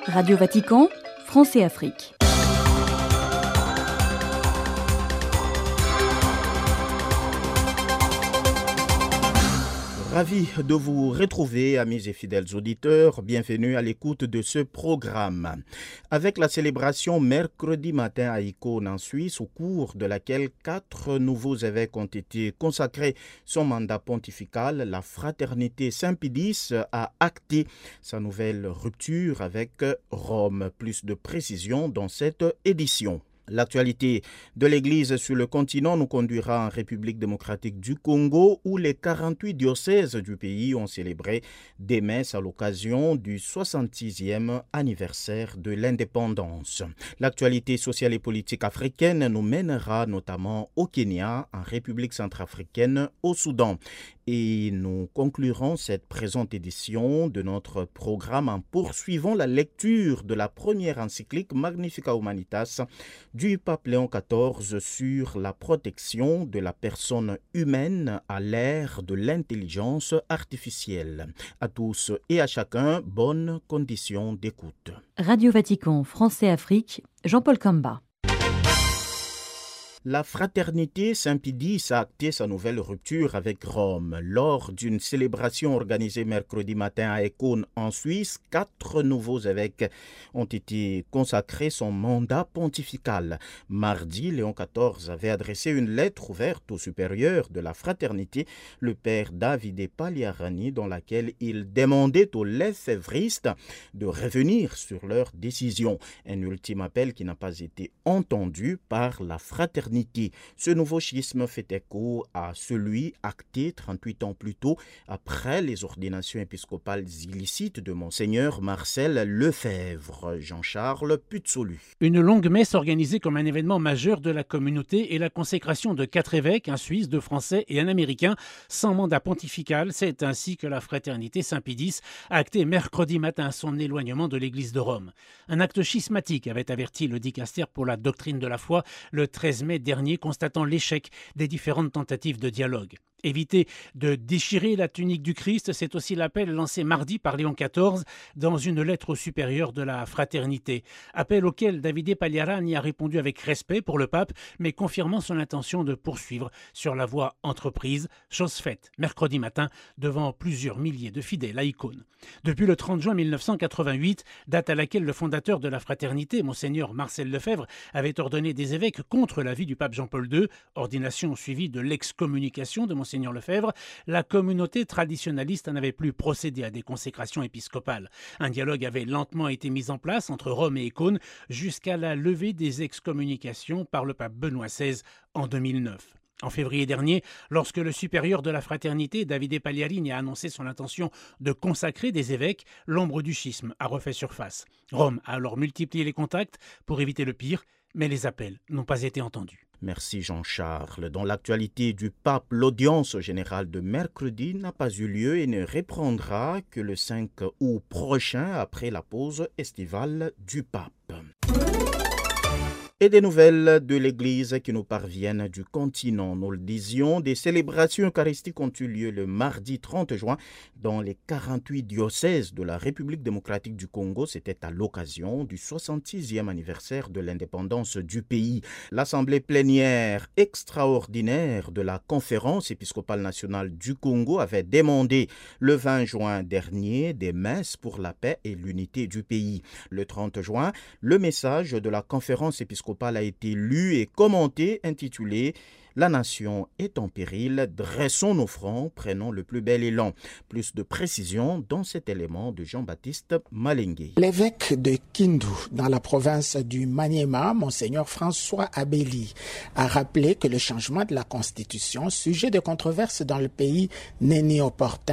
Radio Vatican, France et Afrique. Ravi de vous retrouver, amis et fidèles auditeurs. Bienvenue à l'écoute de ce programme. Avec la célébration mercredi matin à Icône en Suisse, au cours de laquelle 4 nouveaux évêques ont été consacrés son mandat pontifical, la Fraternité Saint-Pédis a acté sa nouvelle rupture avec Rome. Plus de précisions dans cette édition. L'actualité de l'Église sur le continent nous conduira en République démocratique du Congo où les 48 diocèses du pays ont célébré des messes à l'occasion du 66e anniversaire de l'indépendance. L'actualité sociale et politique africaine nous mènera notamment au Kenya, en République centrafricaine, au Soudan. Et nous conclurons cette présente édition de notre programme en poursuivant la lecture de la première encyclique Magnificat Humanitas du pape Léon XIV sur la protection de la personne humaine à l'ère de l'intelligence artificielle. À tous et à chacun, bonnes conditions d'écoute. Radio Vatican, France et Afrique, Jean-Paul Kamba. La Fraternité Saint-Pédis a acté sa nouvelle rupture avec Rome. Lors d'une célébration organisée mercredi matin à Icône en Suisse, 4 nouveaux évêques ont été consacrés son mandat pontifical. Mardi, Léon XIV avait adressé une lettre ouverte au supérieur de la Fraternité, le père Davide Pagliarani, dans laquelle il demandait aux lefévristes de revenir sur leur décision. Un ultime appel qui n'a pas été entendu par la Fraternité. Ce nouveau schisme fait écho à celui acté 38 ans plus tôt après les ordinations épiscopales illicites de Monseigneur Marcel Lefebvre. Jean-Charles Puzzolu. Une longue messe organisée comme un événement majeur de la communauté et la consécration de 4 évêques, un Suisse, 2 Français et un Américain, sans mandat pontifical. C'est ainsi que la Fraternité Saint-Pédis a acté mercredi matin son éloignement de l'Église de Rome. Un acte schismatique avait averti le dicastère pour la doctrine de la foi le 13 mai dernier, constatant l'échec des différentes tentatives de dialogue. Éviter de déchirer la tunique du Christ, c'est aussi l'appel lancé mardi par Léon XIV dans une lettre au supérieur de la Fraternité. Appel auquel Davide Pagliarani a répondu avec respect pour le pape, mais confirmant son intention de poursuivre sur la voie entreprise, chose faite mercredi matin devant plusieurs milliers de fidèles à Icône. Depuis le 30 juin 1988, date à laquelle le fondateur de la Fraternité, Monseigneur Marcel Lefebvre, avait ordonné des évêques contre l'avis du pape Jean-Paul II, ordination suivie de l'excommunication de Monseigneur Lefebvre, la communauté traditionnaliste n'avait plus procédé à des consécrations épiscopales. Un dialogue avait lentement été mis en place entre Rome et Icône jusqu'à la levée des excommunications par le pape Benoît XVI en 2009. En février dernier, lorsque le supérieur de la Fraternité, Davide Pagliarani, a annoncé son intention de consacrer des évêques, l'ombre du schisme a refait surface. Rome a alors multiplié les contacts pour éviter le pire, mais les appels n'ont pas été entendus. Merci Jean-Charles. Dans l'actualité du pape, l'audience générale de mercredi n'a pas eu lieu et ne reprendra que le 5 août prochain après la pause estivale du pape. Et des nouvelles de l'Église qui nous parviennent du continent. Nous le disions, des célébrations eucharistiques ont eu lieu le mardi 30 juin dans les 48 diocèses de la République démocratique du Congo. C'était à l'occasion du 66e anniversaire de l'indépendance du pays. L'Assemblée plénière extraordinaire de la Conférence épiscopale nationale du Congo avait demandé le 20 juin dernier des messes pour la paix et l'unité du pays. Le 30 juin, le message de la Conférence épiscopale a été lu et commenté, intitulé « La nation est en péril, dressons nos fronts, prenons le plus bel élan ». Plus de précisions dans cet élément de Jean-Baptiste Malengue. L'évêque de Kindu, dans la province du Maniema, Monseigneur François Abeli, a rappelé que le changement de la Constitution, sujet de controverse dans le pays, n'est ni opportun